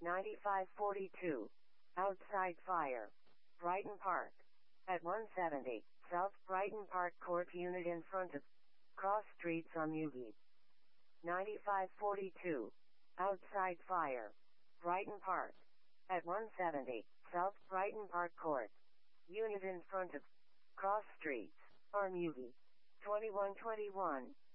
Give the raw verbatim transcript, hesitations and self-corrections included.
ninety-five forty-two. Outside fire. Brighton Park. At one seventy, South Brighton Park Court Unit in front of Cross Streets on Mugi. ninety-five forty-two. Outside fire. Brighton Park. At one seventy, South Brighton Park Court Unit in front of Cross Streets, Armugi. twenty-one twenty-one.